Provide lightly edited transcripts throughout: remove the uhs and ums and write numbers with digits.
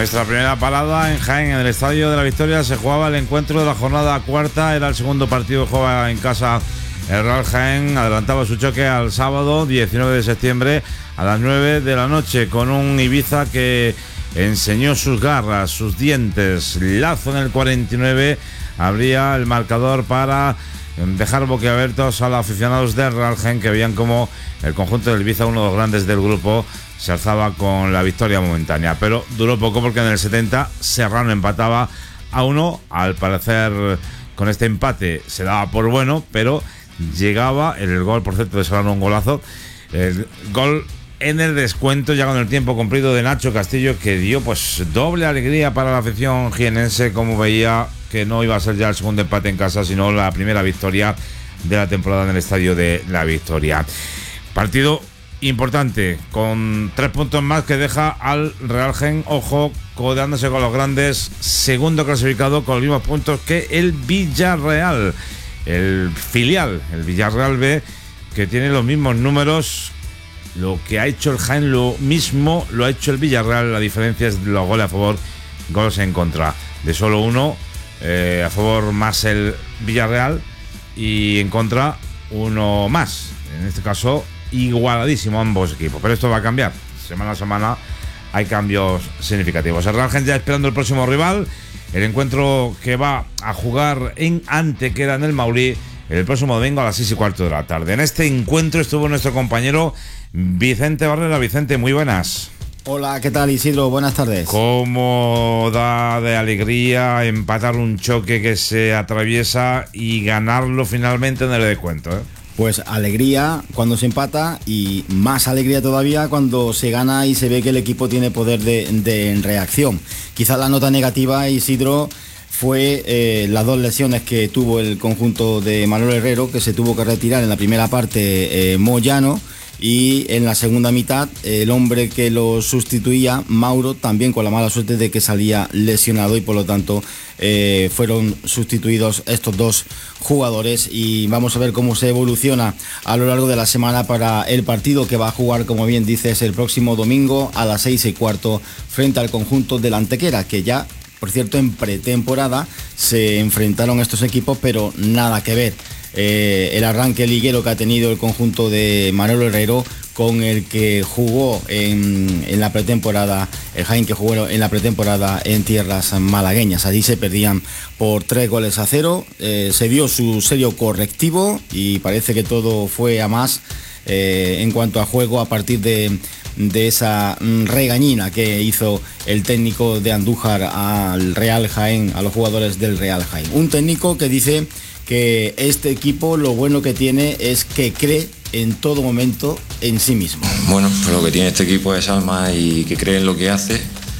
Nuestra primera parada en Jaén, en el Estadio de la Victoria, se jugaba el encuentro de la jornada cuarta. Era el segundo partido que jugaba en casa el Real Jaén. Adelantaba su choque al sábado 19 de septiembre a las 9 de la noche con un Ibiza que enseñó sus garras, sus dientes. Lazo en el 49 abría el marcador para dejar boquiabiertos a los aficionados del Real Jaén, que veían como el conjunto del Ibiza, uno de los grandes del grupo, se alzaba con la victoria momentánea. Pero duró poco porque en el 70 Serrano empataba a 1. Al parecer con este empate se daba por bueno, pero llegaba el gol, por cierto, de Serrano, un golazo, el gol en el descuento ya con el tiempo cumplido de Nacho Castillo, que dio pues doble alegría para la afición jienense, como veía que no iba a ser ya el segundo empate en casa, sino la primera victoria de la temporada en el Estadio de la Victoria. Partido importante, con 3 puntos más que deja al Real Jaén, ojo, codeándose con los grandes, segundo clasificado con los mismos puntos que el Villarreal, el filial, el Villarreal B, que tiene los mismos números. Lo que ha hecho el Jaén, lo mismo lo ha hecho el Villarreal. La diferencia es los goles a favor, goles en contra. De solo uno, a favor más el Villarreal, y en contra uno más. En este caso, igualadísimo ambos equipos. Pero esto va a cambiar. Semana a semana hay cambios significativos. El Real Jaén ya esperando el próximo rival. El encuentro que va a jugar en Antequera, en el Maulí, el próximo domingo a las 6:15 de la tarde. En este encuentro estuvo nuestro compañero Vicente Barrera. Vicente, muy buenas. Hola, ¿qué tal, Isidro? Buenas tardes. ¿Cómo da de alegría empatar un choque que se atraviesa y ganarlo finalmente en el descuento, eh? Pues alegría cuando se empata y más alegría todavía cuando se gana y se ve que el equipo tiene poder de reacción. Quizás la nota negativa, Isidro, fue las 2 lesiones que tuvo el conjunto de Manuel Herrero, que se tuvo que retirar en la primera parte Moyano, y en la segunda mitad el hombre que lo sustituía, Mauro, también con la mala suerte de que salía lesionado, y por lo tanto fueron sustituidos estos 2 jugadores. Y vamos a ver cómo se evoluciona a lo largo de la semana para el partido que va a jugar, como bien dices, el próximo domingo a las 6:15 frente al conjunto del Antequera, que ya, por cierto, en pretemporada se enfrentaron estos equipos, pero nada que ver. El arranque liguero que ha tenido el conjunto de Manuel Herrero con el que jugó en la pretemporada, el Jaén, que jugó en la pretemporada en tierras malagueñas. Allí se perdían por 3-0. Se dio su serio correctivo y parece que todo fue a más en cuanto a juego a partir de esa regañina que hizo el técnico de Andújar al Real Jaén, a los jugadores del Real Jaén. Un técnico que dice que este equipo lo bueno que tiene es que cree en todo momento en sí mismo. Bueno, pues lo que tiene este equipo es alma y que cree en lo que hace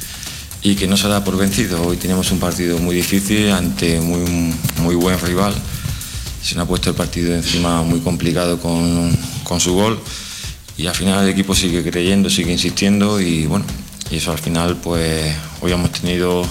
y que no se da por vencido. Hoy tenemos un partido muy difícil ante muy buen rival. Se nos ha puesto el partido encima muy complicado con su gol, y al final el equipo sigue creyendo, sigue insistiendo, y bueno, y eso al final pues hoy hemos tenido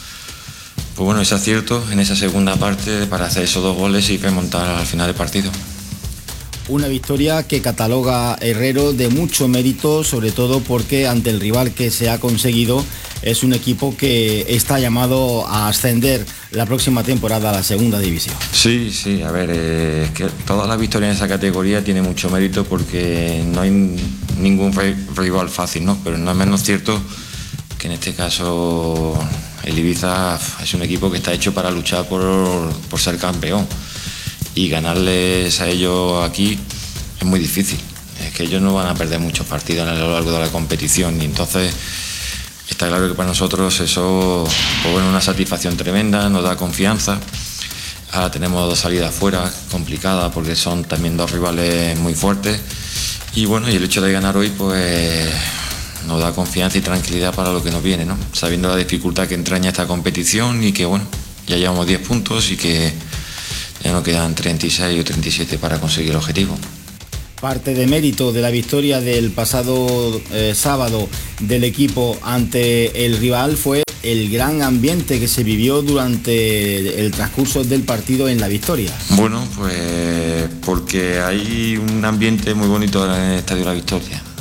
ese acierto en esa segunda parte para hacer esos 2 goles y remontar al final del partido. Una victoria que cataloga Herrero de mucho mérito, sobre todo porque ante el rival que se ha conseguido es un equipo que está llamado a ascender la próxima temporada a la segunda división. Sí, a ver, es que toda la victoria en esa categoría tiene mucho mérito porque no hay ningún rival fácil, ¿no? Pero no es menos cierto que en este caso el Ibiza es un equipo que está hecho para luchar por ser campeón, y ganarles a ellos aquí es muy difícil. Es que ellos no van a perder muchos partidos a lo largo de la competición, y entonces está claro que para nosotros eso, una satisfacción tremenda, nos da confianza. Ahora tenemos 2 salidas fuera complicadas porque son también 2 rivales muy fuertes, y y el hecho de ganar hoy pues nos da confianza y tranquilidad para lo que nos viene, ¿no? Sabiendo la dificultad que entraña esta competición, y que ya llevamos 10 puntos y que ya nos quedan 36 o 37 para conseguir el objetivo. Parte de mérito de la victoria del pasado sábado del equipo ante el rival fue el gran ambiente que se vivió durante el transcurso del partido en la Victoria. Bueno, pues porque hay un ambiente muy bonito en el Estadio de la Victoria.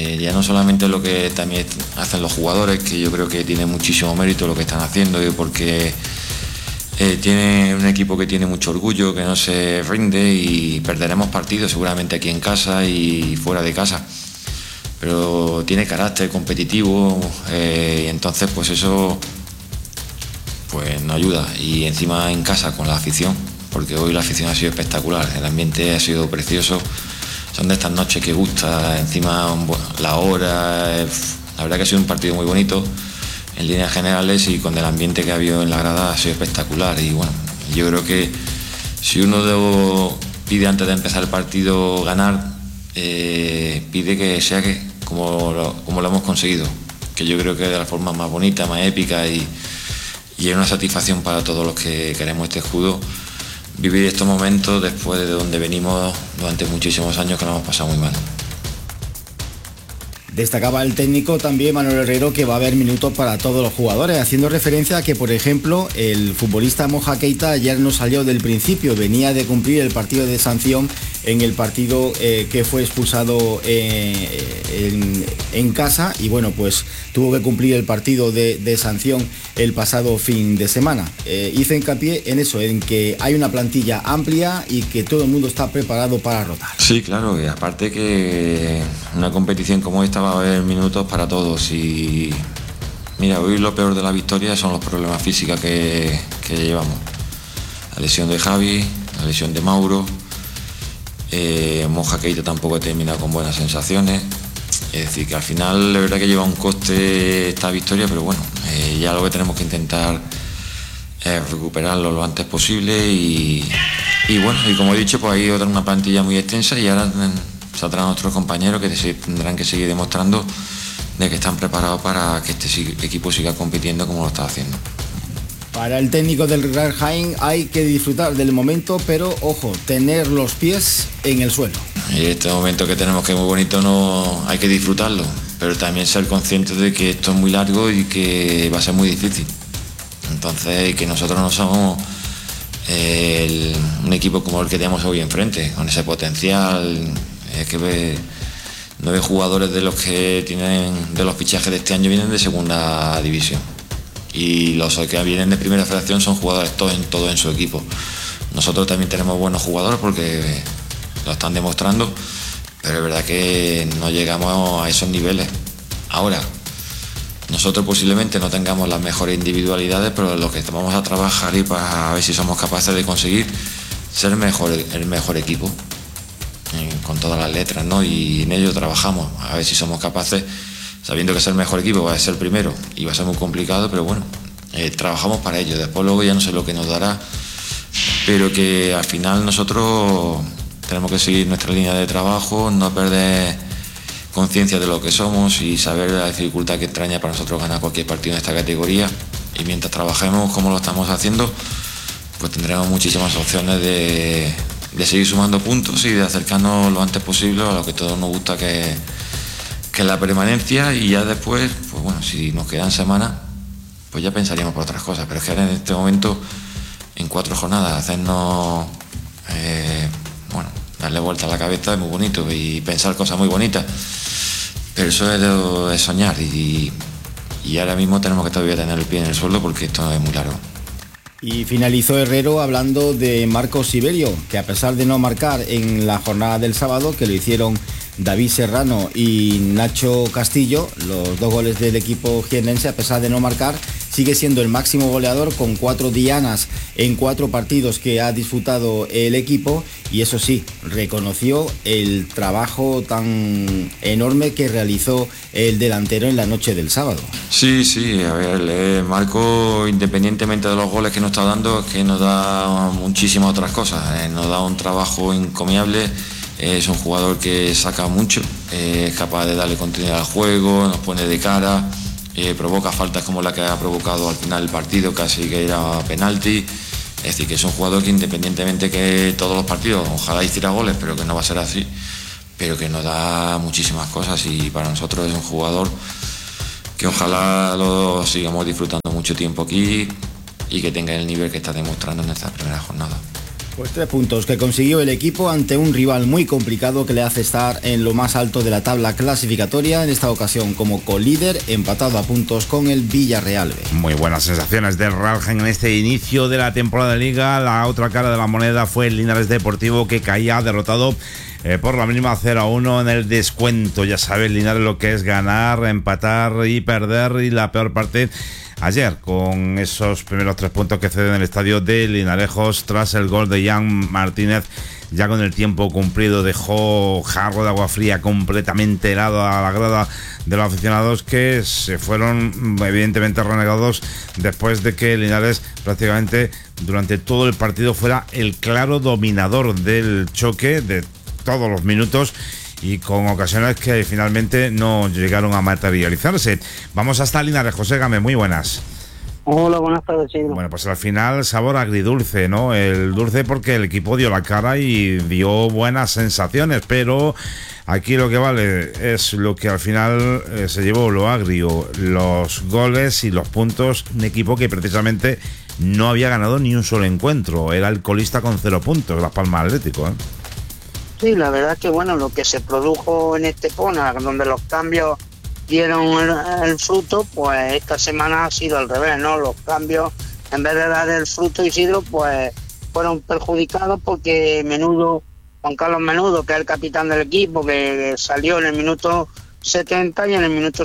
Ya no solamente lo que también hacen los jugadores, que yo creo que tiene muchísimo mérito lo que están haciendo, y porque tiene un equipo que tiene mucho orgullo, que no se rinde, y perderemos partidos seguramente aquí en casa y fuera de casa, pero tiene carácter competitivo, y entonces pues eso pues nos ayuda. Y encima en casa con la afición, porque hoy la afición ha sido espectacular, el ambiente ha sido precioso, son de estas noches que gusta, encima la hora, la verdad que ha sido un partido muy bonito en líneas generales, y con el ambiente que ha habido en la grada ha sido espectacular. Y bueno, yo creo que si uno pide antes de empezar el partido ganar, pide que sea como lo hemos conseguido, que yo creo que de la forma más bonita, más épica, y es una satisfacción para todos los que queremos este escudo vivir estos momentos después de donde venimos durante muchísimos años, que nos hemos pasado muy mal. Destacaba el técnico también, Manuel Herrero, que va a haber minutos para todos los jugadores, haciendo referencia a que, por ejemplo, el futbolista Moja Keita ayer no salió del principio, venía de cumplir el partido de sanción en el partido que fue expulsado en casa, y bueno, pues tuvo que cumplir el partido de sanción el pasado fin de semana. Hice hincapié en eso, en que hay una plantilla amplia y que todo el mundo está preparado para rotar. Sí, claro, y aparte que una competición como esta va a haber minutos para todos. Y mira, hoy lo peor de la victoria son los problemas físicos que llevamos. La lesión de Javi, la lesión de Mauro, Moja Keita tampoco ha terminado con buenas sensaciones. Es decir, que al final la verdad que lleva un coste esta victoria, pero bueno, ya lo que tenemos que intentar es recuperarlo lo antes posible. Y bueno, y como he dicho, pues hay una plantilla muy extensa, y ahora saldrán otros compañeros que tendrán que seguir demostrando de que están preparados para que este equipo siga compitiendo como lo está haciendo. Para el técnico del Real Jaén hay que disfrutar del momento, pero ojo, tener los pies en el suelo. Y este momento que tenemos, que es muy bonito, no hay que disfrutarlo, pero también ser conscientes de que esto es muy largo y que va a ser muy difícil. Entonces, que nosotros no somos un equipo como el que tenemos hoy enfrente, con ese potencial. Es que 9 jugadores de los que tienen de los fichajes de este año vienen de segunda división, y los que vienen de primera federación son jugadores todos en su equipo. Nosotros también tenemos buenos jugadores porque lo están demostrando, pero es verdad que no llegamos a esos niveles. Ahora, nosotros posiblemente no tengamos las mejores individualidades, pero lo que vamos a trabajar y para ver si somos capaces de conseguir ser el mejor equipo, con todas las letras, ¿no? Y en ello trabajamos, a ver si somos capaces, sabiendo que ser el mejor equipo va a ser primero y va a ser muy complicado, pero bueno, trabajamos para ello. Después luego ya no sé lo que nos dará, pero que al final nosotros tenemos que seguir nuestra línea de trabajo, no perder conciencia de lo que somos y saber la dificultad que entraña para nosotros ganar cualquier partido en esta categoría. Y mientras trabajemos como lo estamos haciendo, pues tendremos muchísimas opciones de seguir sumando puntos y de acercarnos lo antes posible a lo que todos nos gusta, que es la permanencia. Y ya después, pues bueno, si nos quedan semanas, pues ya pensaríamos por otras cosas, pero es que ahora en este momento, en 4 jornadas, hacernos darle vuelta a la cabeza es muy bonito y pensar cosas muy bonitas, pero eso es soñar, y ahora mismo tenemos que todavía tener el pie en el suelo porque esto es muy largo. Y finalizó Herrero hablando de Marcos Siberio, que a pesar de no marcar en la jornada del sábado, que lo hicieron David Serrano y Nacho Castillo, los 2 goles del equipo jiennense, a pesar de no marcar, sigue siendo el máximo goleador con 4 dianas en 4 partidos que ha disputado el equipo, y eso sí, reconoció el trabajo tan enorme que realizó el delantero en la noche del sábado. Sí, a ver, Marco, independientemente de los goles que nos está dando, es que nos da muchísimas otras cosas, nos da un trabajo encomiable. Es un jugador que saca mucho, es capaz de darle continuidad al juego, nos pone de cara, provoca faltas como la que ha provocado al final del partido, casi que era penalti. Es decir, que es un jugador que, independientemente que todos los partidos ojalá hiciera goles, pero que no va a ser así, pero que nos da muchísimas cosas, y para nosotros es un jugador que ojalá lo sigamos disfrutando mucho tiempo aquí y que tenga el nivel que está demostrando en esta primera jornada. Pues 3 puntos que consiguió el equipo ante un rival muy complicado que le hace estar en lo más alto de la tabla clasificatoria, en esta ocasión como colíder, empatado a puntos con el Villarreal B. Muy buenas sensaciones del Real Jaén en este inicio de la temporada de Liga. La otra cara de la moneda fue el Linares Deportivo, que caía derrotado por la mínima 0-1 en el descuento. Ya sabes, Linares, lo que es ganar, empatar y perder, y la peor parte ayer, con esos primeros 3 puntos que ceden en el estadio de Linarejos tras el gol de Jan Martínez. Ya con el tiempo cumplido dejó jarro de agua fría completamente helado a la grada de los aficionados, que se fueron evidentemente renegados después de que Linares prácticamente durante todo el partido fuera el claro dominador del choque de todos los minutos, y con ocasiones que finalmente no llegaron a materializarse. Vamos hasta Linares. José Gámez, muy buenas. Hola, buenas tardes, Chino. Bueno, pues al final sabor agridulce, ¿no? El dulce porque el equipo dio la cara y dio buenas sensaciones, pero aquí lo que vale es lo que al final se llevó, lo agrio, los goles y los puntos. Un equipo que precisamente no había ganado ni un solo encuentro, era el colista con 0 puntos, Las Palmas Atlético, ¿eh? Sí, la verdad es que bueno, lo que se produjo en Estepona, donde los cambios dieron el fruto, pues esta semana ha sido al revés, ¿no? Los cambios, en vez de dar el fruto, Isidro, pues fueron perjudicados porque Juan Carlos Menudo, que es el capitán del equipo, que salió en el minuto 70 y en el minuto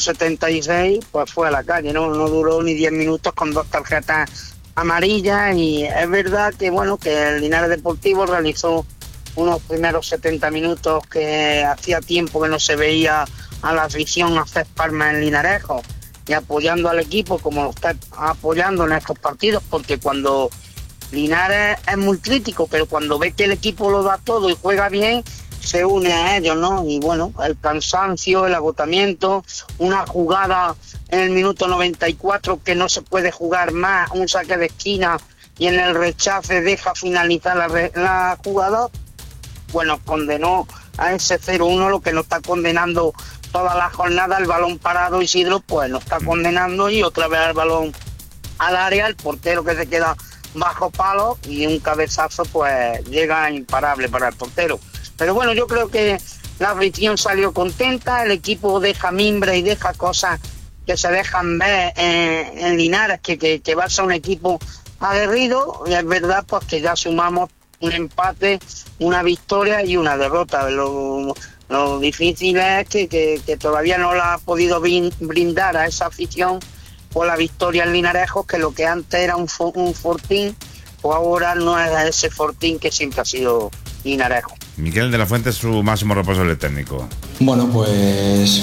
76 pues fue a la calle, no duró ni 10 minutos con 2 tarjetas amarillas. Y es verdad que bueno, que el Linares Deportivo realizó unos primeros 70 minutos que hacía tiempo que no se veía a la afición hacer palmas en Linarejo y apoyando al equipo como lo está apoyando en estos partidos, porque cuando Linares es muy crítico, pero cuando ve que el equipo lo da todo y juega bien, se une a ellos, ¿no? Y bueno, el cansancio, el agotamiento, una jugada en el minuto 94 que no se puede jugar más, un saque de esquina y en el rechace deja finalizar la jugada, bueno, condenó a ese 0-1, lo que nos está condenando toda la jornada. El balón parado, Isidro, pues nos está condenando, y otra vez el balón al área, el portero que se queda bajo palo y un cabezazo pues llega imparable para el portero. Pero bueno, yo creo que la afición salió contenta, el equipo deja mimbre y deja cosas que se dejan ver en Linares, que va a ser un equipo aguerrido, y es verdad pues que ya sumamos un empate, una victoria y una derrota. Lo difícil es que todavía no la ha podido brindar a esa afición por la victoria en Linarejos, que lo que antes era un fortín, pues ahora no es ese fortín que siempre ha sido Linarejo. Miquel de la Fuente es su máximo responsable técnico. Bueno, pues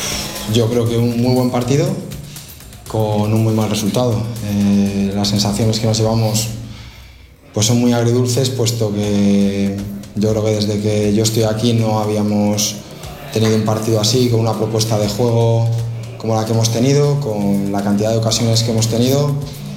yo creo que un muy buen partido con un muy mal resultado. Las sensaciones que nos llevamos pues son muy agridulces, puesto que yo creo que desde que yo estoy aquí no habíamos tenido un partido así, con una propuesta de juego como la que hemos tenido, con la cantidad de ocasiones que hemos tenido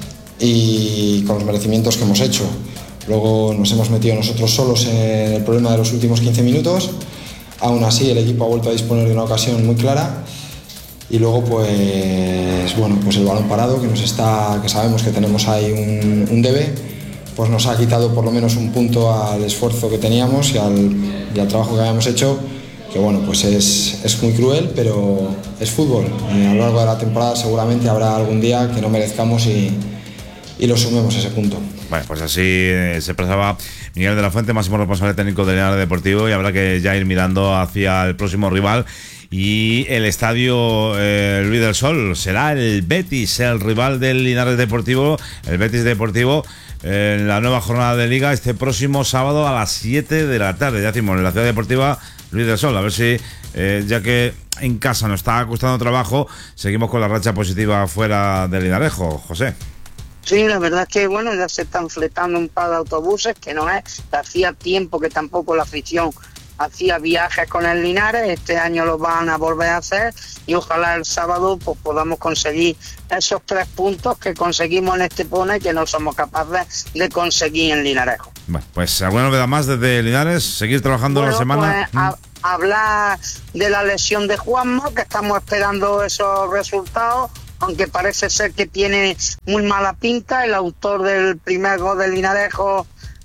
y con los merecimientos que hemos hecho. Luego nos hemos metido nosotros solos en el problema de los últimos 15 minutos. Aún así, el equipo ha vuelto a disponer de una ocasión muy clara. Y luego, pues bueno, pues el balón parado, que sabemos que tenemos ahí un debe, pues nos ha quitado por lo menos un punto al esfuerzo que teníamos y al trabajo que habíamos hecho, que bueno, pues es muy cruel, pero es fútbol. A lo largo de la temporada seguramente habrá algún día que no merezcamos y lo sumemos ese punto. Bueno, pues así se expresaba Miguel de la Fuente, máximo responsable técnico del Linares Deportivo, y habrá que ya ir mirando hacia el próximo rival. Y el estadio Luis del Sol será el Betis, el rival del Linares Deportivo, el Betis Deportivo, en la nueva jornada de Liga este próximo sábado a las 7 de la tarde. Ya decimos, en la ciudad deportiva Luis del Sol, a ver si ya que en casa nos está costando trabajo, seguimos con la racha positiva fuera del Linarejo. José. Sí, la verdad es que bueno, ya se están fletando un par de autobuses, que no es, hacía tiempo que tampoco la afición hacía viajes con el Linares. Este año lo van a volver a hacer y ojalá el sábado pues podamos conseguir esos 3 puntos que conseguimos en Estepona y que no somos capaces de conseguir en Linarejo. Bueno, pues alguna novedad más desde Linares, seguir trabajando la semana. Pues, hablar de la lesión de Juanma, que estamos esperando esos resultados, aunque parece ser que tiene muy mala pinta. El autor del primer gol del Linarejo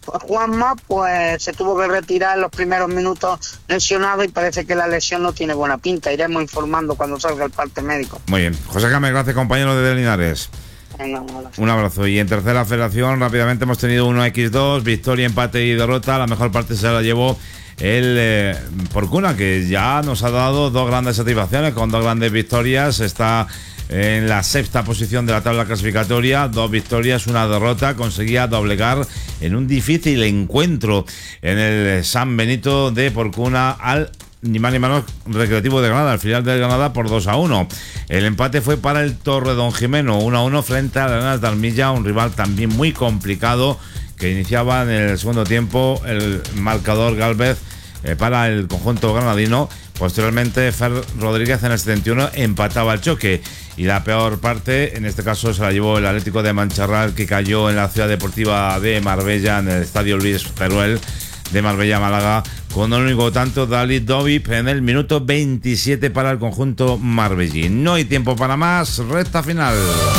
Juanma, pues se tuvo que retirar en los primeros minutos lesionado y parece que la lesión no tiene buena pinta. Iremos informando cuando salga el parte médico. Muy bien. José Gámez, gracias, compañero de Linares. Venga, un abrazo. Y en tercera federación, rápidamente hemos tenido 1-2, victoria, empate y derrota. La mejor parte se la llevó el Porcuna, que ya nos ha dado 2 grandes satisfacciones con 2 grandes victorias. Está en la 6ª posición de la tabla clasificatoria, 2 victorias, 1 derrota. Conseguía doblegar en un difícil encuentro en el San Benito de Porcuna al ni más ni menos Recreativo de Granada, al filial de Granada, por 2-1. El empate fue para el Torredonjimeno, 1-1 frente a Arenas de Armilla, un rival también muy complicado que iniciaba en el segundo tiempo el marcador Gálvez para el conjunto granadino. Posteriormente, Fer Rodríguez en el 71 empataba el choque. Y la peor parte, en este caso, se la llevó el Atlético de Mancharral, que cayó en la Ciudad Deportiva de Marbella, en el Estadio Luis Teruel de Marbella, Málaga, con un único tanto, Dalit Dovip, en el minuto 27 para el conjunto marbellín. No hay tiempo para más, recta final.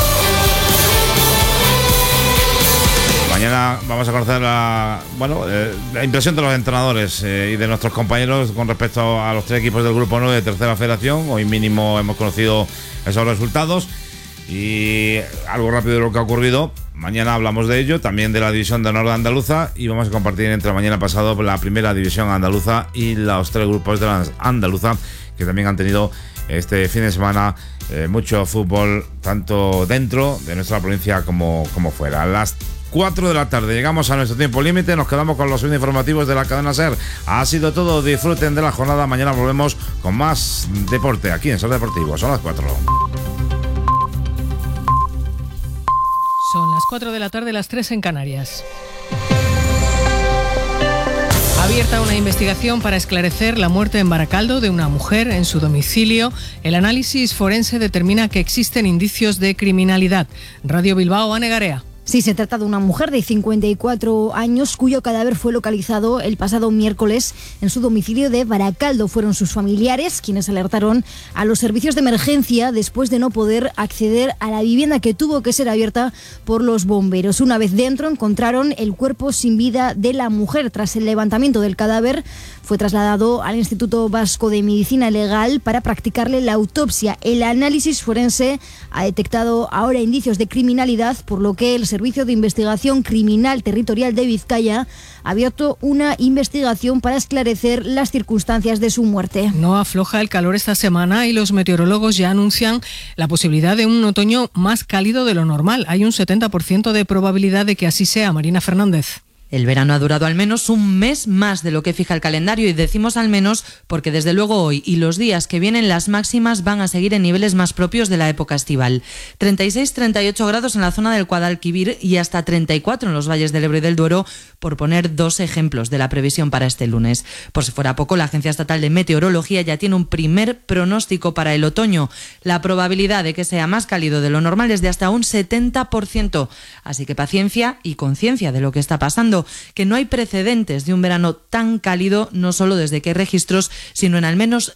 Mañana vamos a conocer la impresión de los entrenadores y de nuestros compañeros con respecto a los 3 equipos del Grupo 9 de Tercera Federación. Hoy mínimo hemos conocido esos resultados y algo rápido de lo que ha ocurrido. Mañana hablamos de ello, también de la División de Honor Andaluza, y vamos a compartir entre mañana pasado la Primera División Andaluza y los 3 grupos de la Andaluza, que también han tenido este fin de semana mucho fútbol, tanto dentro de nuestra provincia como fuera. A las 4 de la tarde llegamos a nuestro tiempo límite, nos quedamos con los informativos de la cadena SER. Ha sido todo, disfruten de la jornada, mañana volvemos con más deporte aquí en SER Deportivo. Son las 4. Son las 4 de la tarde, las 3 en Canarias. Abierta una investigación para esclarecer la muerte en Baracaldo de una mujer en su domicilio. El análisis forense determina que existen indicios de criminalidad. Radio Bilbao, Ane Garea. Sí, se trata de una mujer de 54 años cuyo cadáver fue localizado el pasado miércoles en su domicilio de Baracaldo. Fueron sus familiares quienes alertaron a los servicios de emergencia después de no poder acceder a la vivienda, que tuvo que ser abierta por los bomberos. Una vez dentro encontraron el cuerpo sin vida de la mujer. Tras el levantamiento del cadáver fue trasladado al Instituto Vasco de Medicina Legal para practicarle la autopsia. El análisis forense ha detectado ahora indicios de criminalidad, por lo que el Servicio de Investigación Criminal Territorial de Vizcaya ha abierto una investigación para esclarecer las circunstancias de su muerte. No afloja el calor esta semana y los meteorólogos ya anuncian la posibilidad de un otoño más cálido de lo normal. Hay un 70% de probabilidad de que así sea. Marina Fernández. El verano ha durado al menos un mes más de lo que fija el calendario, y decimos al menos porque desde luego hoy y los días que vienen las máximas van a seguir en niveles más propios de la época estival. 36-38 grados en la zona del Guadalquivir y hasta 34 en los valles del Ebro y del Duero, por poner 2 ejemplos de la previsión para este lunes. Por si fuera poco, la Agencia Estatal de Meteorología ya tiene un primer pronóstico para el otoño. La probabilidad de que sea más cálido de lo normal es de hasta un 70%. Así que paciencia y conciencia de lo que está pasando, que no hay precedentes de un verano tan cálido, no solo desde que hay registros, sino en al menos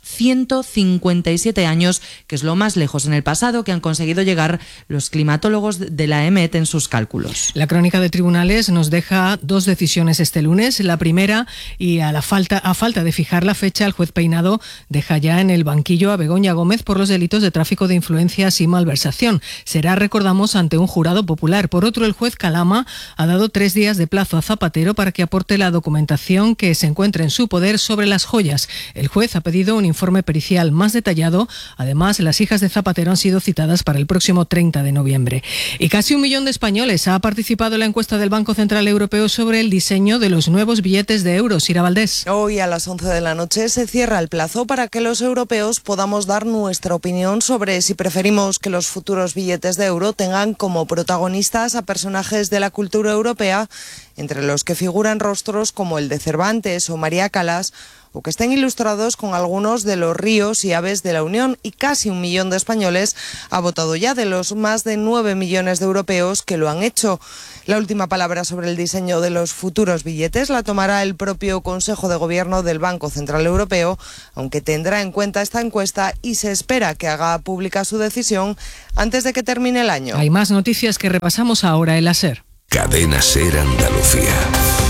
157 años, que es lo más lejos en el pasado que han conseguido llegar los climatólogos de la EMET en sus cálculos. La crónica de tribunales nos deja 2 decisiones este lunes. La primera, y a falta de fijar la fecha, el juez Peinado deja ya en el banquillo a Begoña Gómez por los delitos de tráfico de influencias y malversación. Será, recordamos, ante un jurado popular. Por otro, el juez Calama ha dado 3 días de plazo a Zapatero para que aporte la documentación que se encuentre en su poder sobre las joyas. El juez ha pedido un informe pericial más detallado. Además, las hijas de Zapatero han sido citadas para el próximo 30 de noviembre. Y casi 1 millón de españoles ha participado en la encuesta del Banco Central Europeo sobre el diseño de los nuevos billetes de euros. Sira Valdés. Hoy a las 11 de la noche se cierra el plazo para que los europeos podamos dar nuestra opinión sobre si preferimos que los futuros billetes de euro tengan como protagonistas a personajes de la cultura europea, entre los que figuran rostros como el de Cervantes o María Callas, o que estén ilustrados con algunos de los ríos y aves de la Unión. Y casi 1 millón de españoles ha votado ya, de los más de 9 millones de europeos que lo han hecho. La última palabra sobre el diseño de los futuros billetes la tomará el propio Consejo de Gobierno del Banco Central Europeo, aunque tendrá en cuenta esta encuesta y se espera que haga pública su decisión antes de que termine el año. Hay más noticias que repasamos ahora en la SER. Cadena SER Andalucía.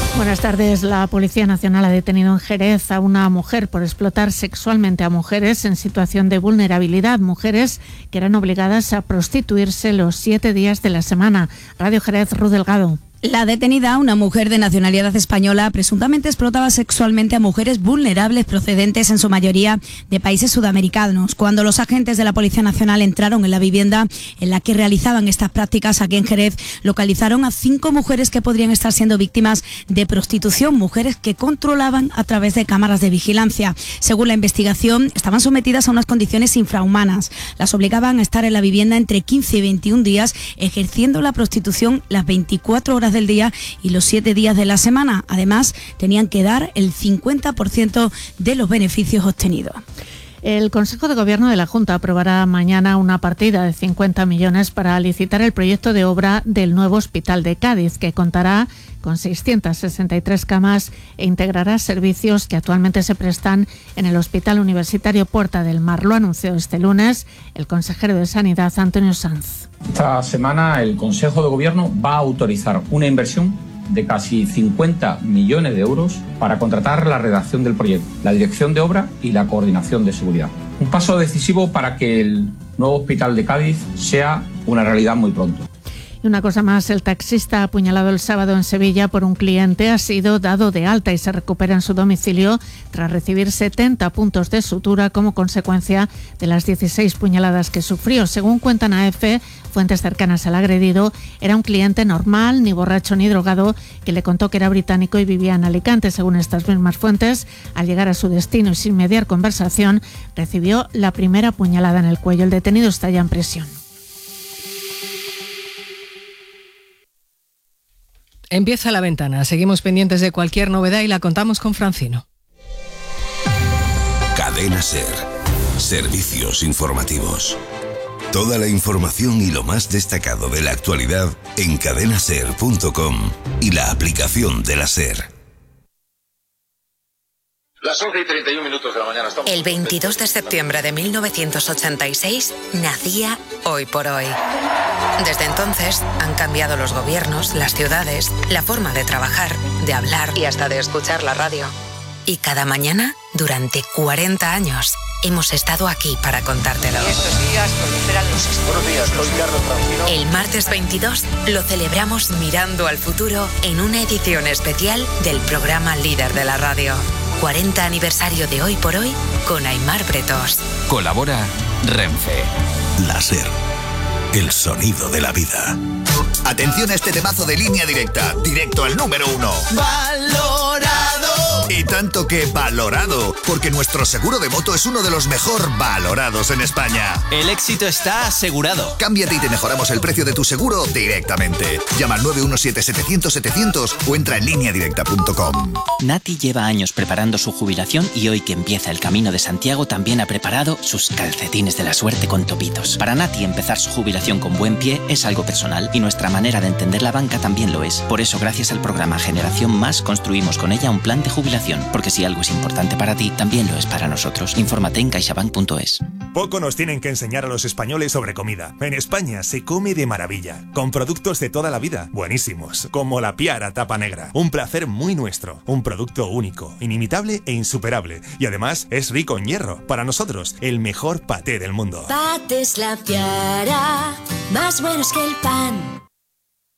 Buenas tardes. La Policía Nacional ha detenido en Jerez a una mujer por explotar sexualmente a mujeres en situación de vulnerabilidad, mujeres que eran obligadas a prostituirse los 7 días de la semana. Radio Jerez, Ruth Delgado. La detenida, una mujer de nacionalidad española, presuntamente explotaba sexualmente a mujeres vulnerables procedentes en su mayoría de países sudamericanos. Cuando los agentes de la Policía Nacional entraron en la vivienda en la que realizaban estas prácticas aquí en Jerez, localizaron a 5 mujeres que podrían estar siendo víctimas de prostitución, mujeres que controlaban a través de cámaras de vigilancia. Según la investigación, estaban sometidas a unas condiciones infrahumanas. Las obligaban a estar en la vivienda entre 15 y 21 días, ejerciendo la prostitución las 24 horas del día y los 7 días de la semana. Además, tenían que dar el 50% de los beneficios obtenidos. El Consejo de Gobierno de la Junta aprobará mañana una partida de 50 millones para licitar el proyecto de obra del nuevo Hospital de Cádiz, que contará con 663 camas e integrará servicios que actualmente se prestan en el Hospital Universitario Puerta del Mar. Lo anunció este lunes el consejero de Sanidad, Antonio Sanz. Esta semana el Consejo de Gobierno va a autorizar una inversión de casi 50 millones de euros para contratar la redacción del proyecto, la dirección de obra y la coordinación de seguridad. Un paso decisivo para que el nuevo Hospital de Cádiz sea una realidad muy pronto. Y una cosa más, el taxista apuñalado el sábado en Sevilla por un cliente ha sido dado de alta y se recupera en su domicilio tras recibir 70 puntos de sutura como consecuencia de las 16 puñaladas que sufrió. Según cuentan AF, fuentes cercanas al agredido, era un cliente normal, ni borracho ni drogado, que le contó que era británico y vivía en Alicante. Según estas mismas fuentes, al llegar a su destino y sin mediar conversación, recibió la primera puñalada en el cuello. El detenido está ya en prisión. Empieza La Ventana. Seguimos pendientes de cualquier novedad y la contamos con Francino. Cadena SER. Servicios informativos. Toda la información y lo más destacado de la actualidad en cadenaser.com y la aplicación de la SER. Las 11:31 de la mañana. El 22 de septiembre de 1986 nacía Hoy por Hoy. Desde entonces han cambiado los gobiernos, las ciudades, la forma de trabajar, de hablar y hasta de escuchar la radio. Y cada mañana, durante 40 años, hemos estado aquí para contártelo. Estos días proliferan los... Buenos días, soy Carlos Francino. El martes 22 lo celebramos mirando al futuro en una edición especial del programa líder de la radio. 40 aniversario de Hoy por Hoy con Aimar Bretos. Colabora Renfe. La SER. El sonido de la vida. Atención a este temazo de Línea Directa, directo al número 1. ¡Valorado! Y tanto que valorado, porque nuestro seguro de moto es uno de los mejor valorados en España. El éxito está asegurado. Cámbiate y te mejoramos el precio de tu seguro directamente. Llama al 917-700-700 o entra en lineadirecta.com. Nati lleva años preparando su jubilación y hoy que empieza el Camino de Santiago también ha preparado sus calcetines de la suerte con topitos. Para Nati empezar su jubilación con buen pie es algo personal y nuestra manera de entender la banca también lo es. Por eso, gracias al programa Generación Más, construimos con ella un plan de jubilación, porque si algo es importante para ti, también lo es para nosotros. Infórmate en caixabank.es. Poco nos tienen que enseñar a los españoles sobre comida. En España se come de maravilla, con productos de toda la vida, buenísimos, como la Piara Tapa Negra. Un placer muy nuestro, un producto único, inimitable e insuperable. Y además es rico en hierro. Para nosotros, el mejor paté del mundo. Patés La Piara, más buenos que el pan.